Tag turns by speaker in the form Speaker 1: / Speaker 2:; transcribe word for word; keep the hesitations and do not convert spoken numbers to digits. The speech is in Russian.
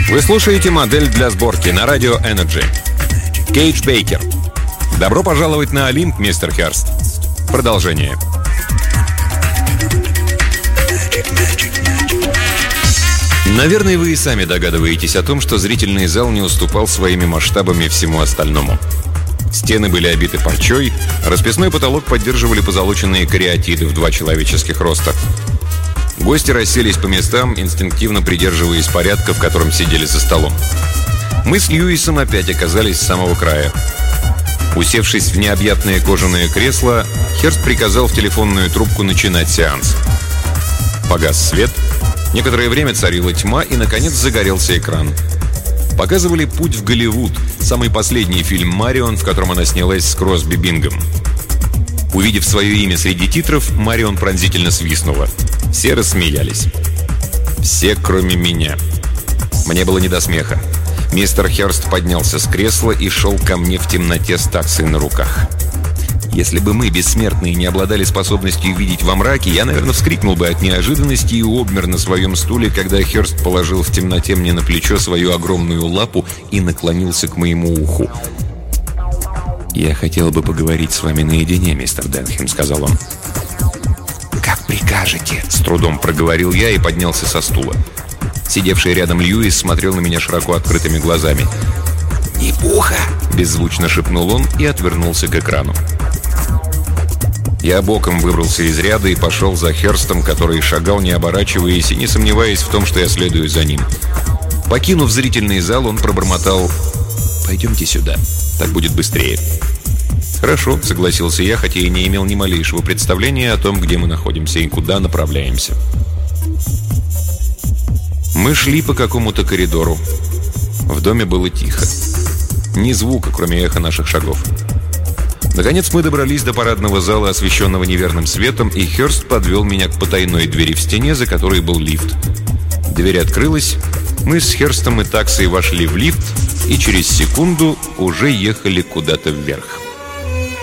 Speaker 1: Вы слушаете «Модель для сборки» на радио Energy. Кейдж Бейкер. Добро пожаловать на Олимп, мистер Хёрст. Продолжение. Наверное, вы и сами догадываетесь о том, что зрительный зал не уступал своими масштабами всему остальному. Стены были обиты парчой, расписной потолок поддерживали позолоченные кариатиды в два человеческих роста. Гости расселись по местам, инстинктивно придерживаясь порядка, в котором сидели за столом. Мы с Льюисом опять оказались с самого края. Усевшись в необъятное кожаное кресло, Хёрст приказал в телефонную трубку начинать сеанс. Погас свет, некоторое время царила тьма, и, наконец, загорелся экран. Показывали «Путь в Голливуд», самый последний фильм Марион, в котором она снялась с Кросби Бингом. Увидев свое имя среди титров, Марион пронзительно свистнула. Все рассмеялись. Все, кроме меня. Мне было не до смеха. Мистер Хёрст поднялся с кресла и шел ко мне в темноте с таксой на руках. Если бы мы, бессмертные, не обладали способностью видеть во мраке, я, наверное, вскрикнул бы от неожиданности и обмер на своем стуле, когда Хёрст положил в темноте мне на плечо свою огромную лапу и наклонился к моему уху. «Я хотел бы поговорить с вами наедине, мистер Денхэм», — сказал он. «Как прикажете», — с трудом проговорил я и поднялся со стула. Сидевший рядом Льюис смотрел на меня широко открытыми глазами. «Не пуха!» — беззвучно шепнул он и отвернулся к экрану. Я боком выбрался из ряда и пошел за Хёрстом, который шагал, не оборачиваясь и не сомневаясь в том, что я следую за ним. Покинув зрительный зал, он пробормотал: «Пойдемте сюда, так будет быстрее». «Хорошо», — согласился я, хотя и не имел ни малейшего представления о том, где мы находимся и куда направляемся. Мы шли по какому-то коридору. В доме было тихо. Ни звука, кроме эха наших шагов. Наконец мы добрались до парадного зала, освещенного неверным светом, и Хёрст подвел меня к потайной двери в стене, за которой был лифт. Дверь открылась, мы с Хёрстом и таксой вошли в лифт, и через секунду уже ехали куда-то вверх.